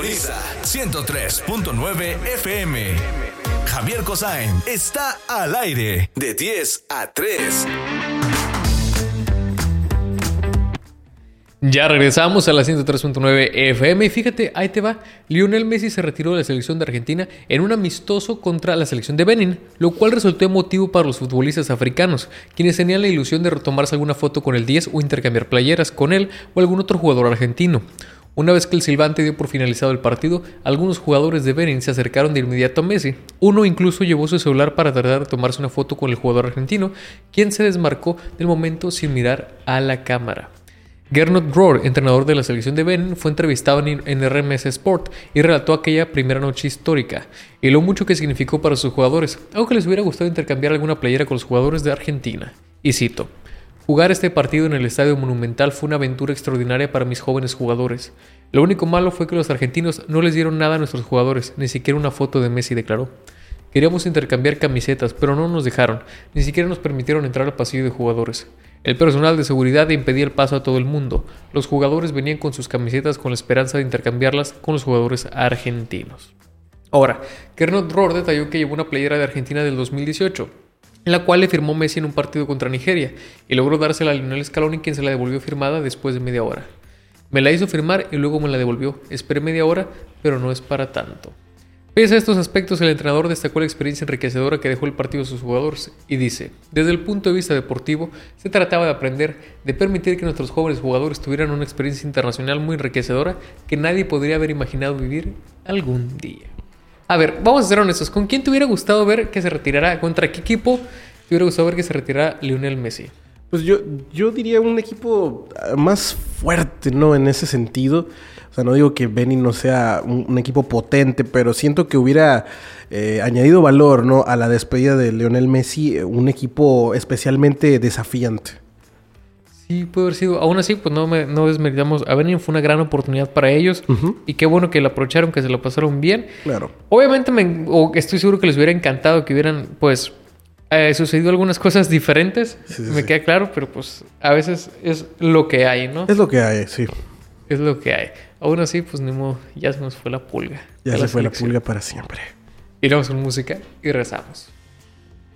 Sintoniza 103.9 FM. Javier Cosain está al aire de 10 a 3. Ya regresamos a la 103.9 FM y fíjate, ahí te va. Lionel Messi se retiró de la selección de Argentina en un amistoso contra la selección de Benín, lo cual resultó emotivo para los futbolistas africanos, quienes tenían la ilusión de retomarse alguna foto con el 10 o intercambiar playeras con él o algún otro jugador argentino. Una vez que el silbante dio por finalizado el partido, algunos jugadores de Benín se acercaron de inmediato a Messi. Uno incluso llevó su celular para tratar de tomarse una foto con el jugador argentino, quien se desmarcó del momento sin mirar a la cámara. Gernot Rohr, entrenador de la selección de Benín, fue entrevistado en RMS Sport y relató aquella primera noche histórica y lo mucho que significó para sus jugadores, aunque les hubiera gustado intercambiar alguna playera con los jugadores de Argentina. Y cito: "Jugar este partido en el Estadio Monumental fue una aventura extraordinaria para mis jóvenes jugadores. Lo único malo fue que los argentinos no les dieron nada a nuestros jugadores, ni siquiera una foto de Messi", declaró. "Queríamos intercambiar camisetas, pero no nos dejaron, ni siquiera nos permitieron entrar al pasillo de jugadores. El personal de seguridad impedía el paso a todo el mundo. Los jugadores venían con sus camisetas con la esperanza de intercambiarlas con los jugadores argentinos". Ahora, Gernot Rohr detalló que llevó una playera de Argentina del 2018, en la cual le firmó Messi en un partido contra Nigeria, y logró dársela a Lionel Scaloni, quien se la devolvió firmada después de media hora. "Me la hizo firmar y luego me la devolvió. Esperé media hora, pero no es para tanto". Pese a estos aspectos, el entrenador destacó la experiencia enriquecedora que dejó el partido a sus jugadores y dice: "Desde el punto de vista deportivo, se trataba de aprender, de permitir que nuestros jóvenes jugadores tuvieran una experiencia internacional muy enriquecedora que nadie podría haber imaginado vivir algún día". A ver, vamos a ser honestos. ¿Con quién te hubiera gustado ver que se retirara? ¿Contra qué equipo te hubiera gustado ver que se retirara Lionel Messi? Pues yo diría un equipo más fuerte, ¿no? En ese sentido. O sea, no digo que Benín no sea un equipo potente, pero siento que hubiera añadido valor, ¿no? A la despedida de Lionel Messi, un equipo especialmente desafiante. Sí, puede haber sido. Aún así, pues no desmeritamos. A Benín fue una gran oportunidad para ellos. Y qué bueno que la aprovecharon, que se la pasaron bien. Claro. Obviamente, estoy seguro que les hubiera encantado que hubieran, pues, sucedido algunas cosas diferentes. Sí. Queda claro, pero pues a veces es lo que hay, ¿no? Es lo que hay, sí. Es lo que hay. Aún así, pues ni modo, ya se nos fue la pulga. Ya se fue la pulga para siempre. Y vamos con música y regresamos.